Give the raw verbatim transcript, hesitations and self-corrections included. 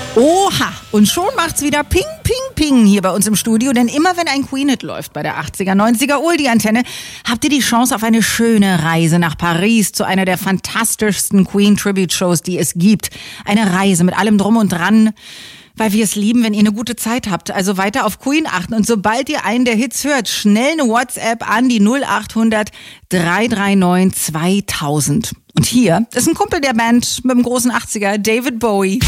Oha, und schon macht's wieder ping, ping, ping hier bei uns im Studio, denn immer wenn ein Queen-Hit läuft bei der achtziger, neunziger Oldie-Antenne, habt ihr die Chance auf eine schöne Reise nach Paris zu einer der fantastischsten Queen-Tribute-Shows, die es gibt. Eine Reise mit allem Drum und Dran, weil wir es lieben, wenn ihr eine gute Zeit habt. Also weiter auf Queen achten und sobald ihr einen der Hits hört, schnell eine WhatsApp an die null achthundert drei drei neun zweitausend. Und hier ist ein Kumpel der Band mit dem großen achtziger, David Bowie.